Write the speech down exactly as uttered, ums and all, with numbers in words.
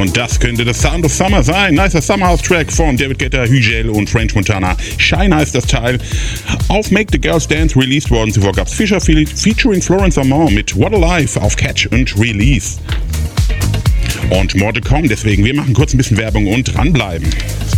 Und das könnte das Sound of Summer sein. Nicer Summer House Track von David Guetta, Hügel und French Montana. Shine heißt das Teil. Auf Make the Girls Dance released worden. Zuvor gab es Fisher featuring Florence Amon mit What a Life auf Catch und Release. Und more to come, deswegen wir machen kurz ein bisschen Werbung und dranbleiben.